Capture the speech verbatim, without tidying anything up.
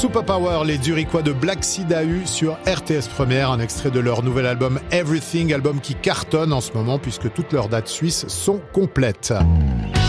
Superpower, les Duriquois de Black Sidahu sur R T S Première, un extrait de leur nouvel album Everything, album qui cartonne en ce moment puisque toutes leurs dates suisses sont complètes.